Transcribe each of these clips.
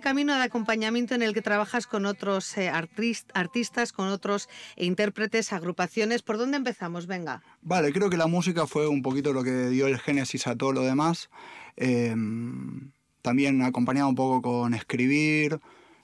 camino de acompañamiento en el que trabajas con otros artistas, con otros intérpretes, agrupaciones. ¿Por dónde empezamos? Venga. Vale, creo que la música fue un poquito lo que dio el génesis a todo lo demás. También acompañado un poco con escribir.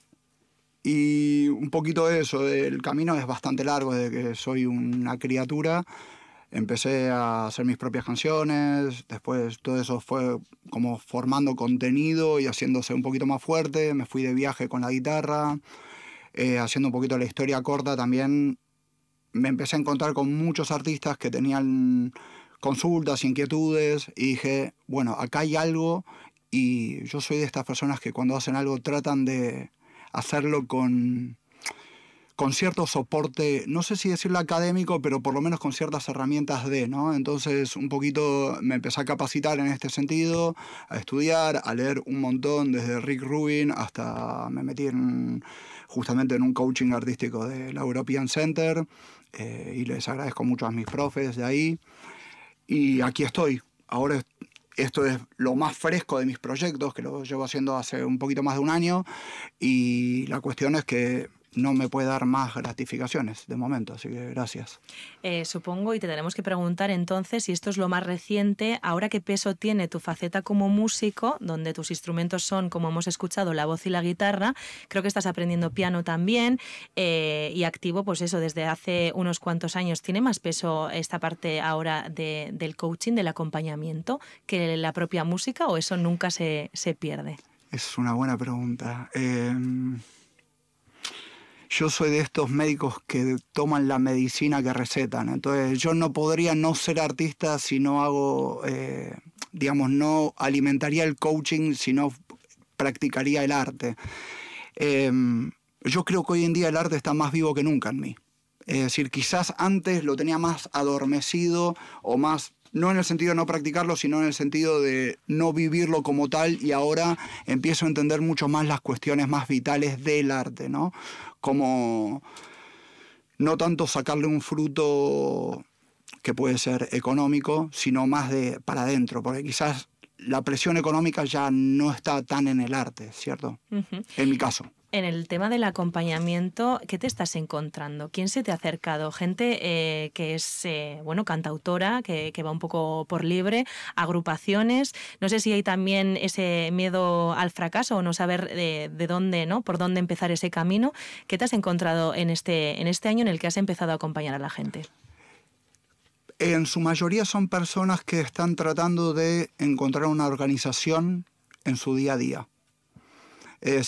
Y un poquito de eso, el camino es bastante largo desde que soy una criatura. Empecé a hacer mis propias canciones, después todo eso fue como formando contenido y haciéndose un poquito más fuerte. Me fui de viaje con la guitarra, haciendo un poquito la historia corta también. Me empecé a encontrar con muchos artistas que tenían consultas, inquietudes, y dije, bueno, acá hay algo, y yo soy de estas personas que cuando hacen algo tratan de hacerlo con cierto soporte, no sé si decirlo académico, pero por lo menos con ciertas herramientas ¿no? Entonces un poquito me empecé a capacitar en este sentido, a estudiar, a leer un montón, desde Rick Rubin hasta me metí justamente en un coaching artístico de la European Center, y les agradezco mucho a mis profes de ahí. Y aquí estoy. Ahora esto es lo más fresco de mis proyectos, que lo llevo haciendo hace un poquito más de un año, y la cuestión es que no me puede dar más gratificaciones de momento, así que gracias. Supongo, y te tenemos que preguntar entonces si esto es lo más reciente, ahora qué peso tiene tu faceta como músico, donde tus instrumentos son, como hemos escuchado, la voz y la guitarra. Creo que estás aprendiendo piano también, y activo, pues eso, desde hace unos cuantos años. ¿Tiene más peso esta parte ahora del coaching, del acompañamiento, que la propia música, o eso nunca se pierde? Es una buena pregunta. Yo soy de estos médicos que toman la medicina que recetan. Entonces yo no podría no ser artista si no hago, no alimentaría el coaching si no practicaría el arte. Yo creo que hoy en día el arte está más vivo que nunca en mí. Es decir, quizás antes lo tenía más adormecido o más, no en el sentido de no practicarlo, sino en el sentido de no vivirlo como tal, y ahora empiezo a entender mucho más las cuestiones más vitales del arte, ¿no? Como no tanto sacarle un fruto que puede ser económico, sino más de para adentro, porque quizás la presión económica ya no está tan en el arte, ¿cierto? Uh-huh. En mi caso. En el tema del acompañamiento, ¿qué te estás encontrando? ¿Quién se te ha acercado? Gente que es, cantautora, que va un poco por libre, agrupaciones. No sé si hay también ese miedo al fracaso o no saber de dónde, ¿no? Por dónde empezar ese camino. ¿Qué te has encontrado en este año en el que has empezado a acompañar a la gente? En su mayoría son personas que están tratando de encontrar una organización en su día a día. Es